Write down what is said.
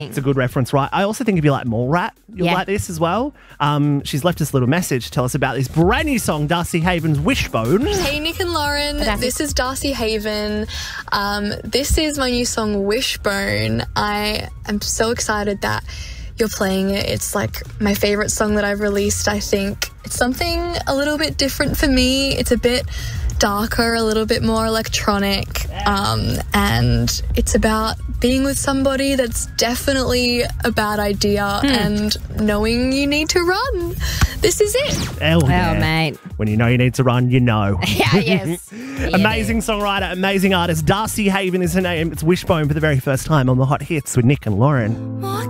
It's a good reference, right? I also think if you like Mallrat, you'll like this as well. She's left us a little message to tell us about this brand new song, Darcy Haven's Wishbone. Hey, Nick and Lauren. This is Darcy Haven. This is my new song, Wishbone. I am so excited that you're playing it. It's like my favourite song that I've released, I think. It's something a little bit different for me. It's a bit darker, a little bit more electronic, and it's about being with somebody that's definitely a bad idea and knowing you need to run. This is it. Hell yeah. Oh, mate. When you know you need to run, you know. Yeah, yes. Amazing songwriter, amazing artist. Darcy Haven is her name. It's Wishbone for the very first time on the Hot Hits with Nick and Lauren.